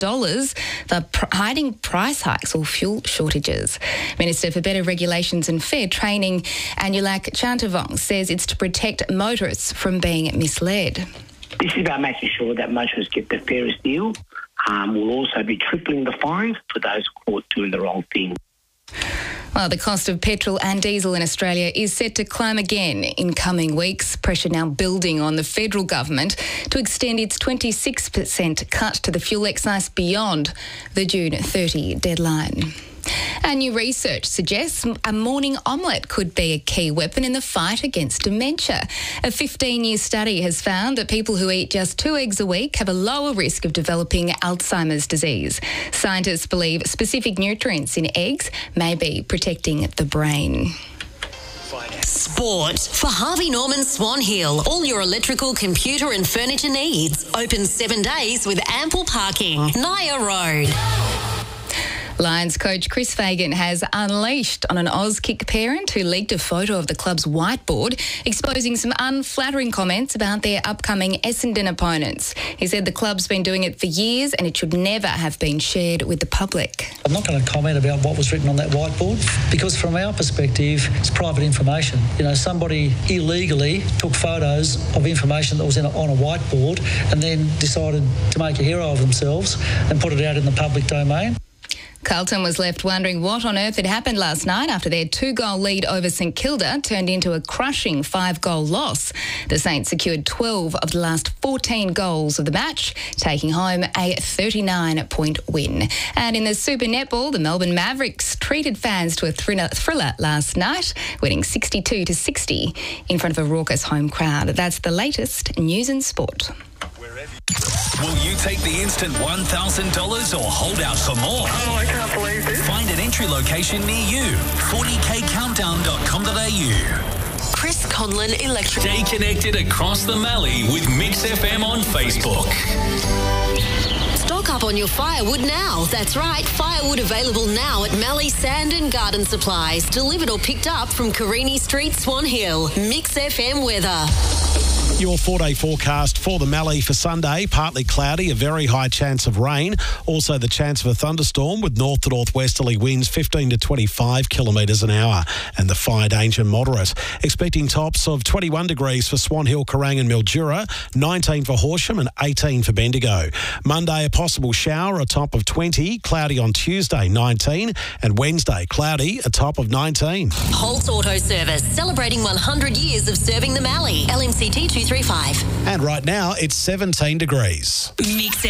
for hiding price hikes or fuel shortages. Minister for Better Regulations and Fair Training, Anulak Chantavong, says it's to protect motorists from being misled. This is about making sure that motorists get the fairest deal. We'll also be tripling the fines for those caught doing the wrong thing. Well, the cost of petrol and diesel in Australia is set to climb again in coming weeks. Pressure now building on the federal government to extend its 26% cut to the fuel excise beyond the June 30 deadline. And new research suggests a morning omelette could be a key weapon in the fight against dementia. A 15-year study has found that people who eat just 2 eggs a week have a lower risk of developing Alzheimer's disease. Scientists believe specific nutrients in eggs may be protecting the brain. Sport for Harvey Norman Swan Hill. All your electrical, computer and furniture needs. Open 7 days with ample parking. Naya Road. Lions coach Chris Fagan has unleashed on an Auskick parent who leaked a photo of the club's whiteboard, exposing some unflattering comments about their upcoming Essendon opponents. He said the club's been doing it for years and it should never have been shared with the public. I'm not going to comment about what was written on that whiteboard because from our perspective, it's private information. You know, somebody illegally took photos of information that was on a whiteboard and then decided to make a hero of themselves and put it out in the public domain. Carlton was left wondering what on earth had happened last night after their 2-goal lead over St Kilda turned into a crushing 5-goal loss. The Saints secured 12 of the last 14 goals of the match, taking home a 39-point win. And in the Super Netball, the Melbourne Mavericks treated fans to a thriller last night, winning 62-60 in front of a raucous home crowd. That's the latest news and sport. Will you take the instant $1,000 or hold out for more? Oh, I can't believe this. Find an entry location near you. 40kcountdown.com.au. Chris Conlon Electric. Stay connected across the Mallee with Mix FM on Facebook. Stock up on your firewood now. That's right, firewood available now at Mallee Sand and Garden Supplies. Delivered or picked up from Carini Street, Swan Hill. Mix FM weather. Your 4-day forecast for the Mallee for Sunday, partly cloudy, a very high chance of rain. Also the chance of a thunderstorm with north to northwesterly winds 15 to 25 kilometres an hour and the fire danger moderate. Expecting tops of 21 degrees for Swan Hill, Kerrang and Mildura, 19 for Horsham and 18 for Bendigo. Monday, a possible shower, a top of 20, cloudy on Tuesday, 19, and Wednesday, cloudy, a top of 19. Holt Auto Service, celebrating 100 years of serving the Mallee. LMCT 235. And right now, it's 17 degrees. Mix